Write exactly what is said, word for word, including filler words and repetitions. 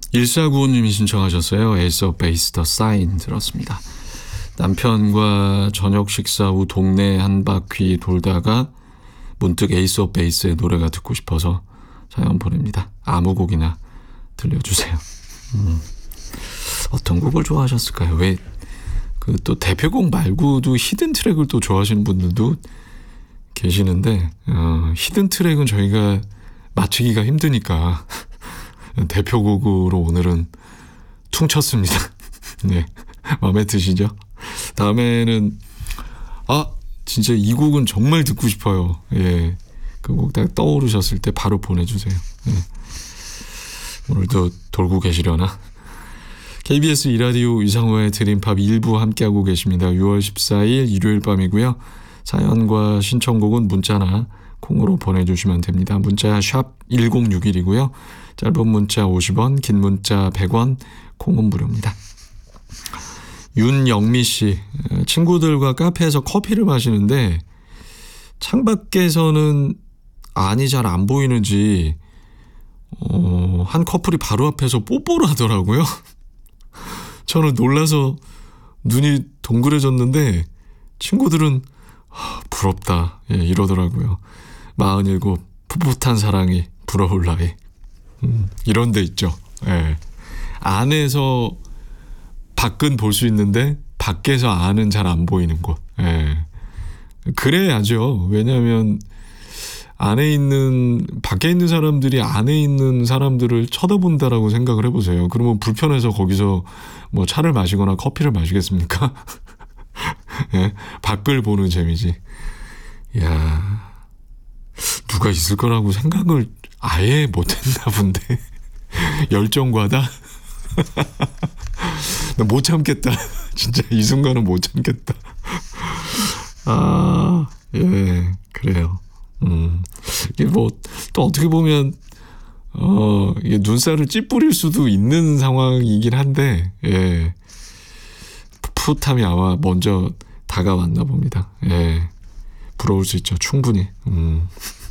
일사구오님이 신청하셨어요. 에이스 오브 베이스 더 사인 들었습니다. 남편과 저녁 식사 후 동네 한 바퀴 돌다가 문득 에이스 오브 베이스의 노래가 듣고 싶어서 사연 보냅니다. 아무 곡이나 들려주세요. 음. 어떤 곡을 좋아하셨을까요? 왜 그 또 대표곡 말고도 히든 트랙을 또 좋아하시는 분들도 계시는데 어, 히든 트랙은 저희가 맞추기가 힘드니까 대표곡으로 오늘은 퉁쳤습니다. 네, 마음에 드시죠? 다음에는 아 진짜 이 곡은 정말 듣고 싶어요. 예, 그 곡 딱 떠오르셨을 때 바로 보내주세요. 예. 오늘도 돌고 계시려나? 케이비에스 이라디오 이상호의 드림팝 일부 함께하고 계십니다. 유월 십사일 일요일 밤이고요. 사연과 신청곡은 문자나 콩으로 보내주시면 됩니다. 문자 샵 일공육일이고요. 짧은 문자 오십 원, 긴 문자 백 원, 콩은 무료입니다. 윤영미 씨, 친구들과 카페에서 커피를 마시는데 창밖에서는 안이 잘 안 보이는지 어, 한 커플이 바로 앞에서 뽀뽀를 하더라고요. 저는 놀라서 눈이 동그래졌는데 친구들은 하, 부럽다 예, 이러더라고요. 마흔일곱 풋풋한 사랑이 부러울 나이. 음, 이런 데 있죠. 예. 안에서 밖은 볼 수 있는데 밖에서 안은 잘 안 보이는 곳. 예. 그래야죠. 왜냐하면 안에 있는 밖에 있는 사람들이 안에 있는 사람들을 쳐다본다라고 생각을 해보세요. 그러면 불편해서 거기서 뭐 차를 마시거나 커피를 마시겠습니까? 예, 밖을 보는 재미지. 이야, 누가 있을 거라고 생각을 아예 못했나 본데. 열정과다. 나 못 참겠다. 진짜 이 순간은 못 참겠다. 아, 예, 그래요. 음, 이게 뭐, 또 어떻게 보면, 어, 이게 눈살을 찌푸릴 수도 있는 상황이긴 한데, 예. 풋함이 아마 먼저 다가왔나 봅니다. 예. 부러울 수 있죠. 충분히. 음.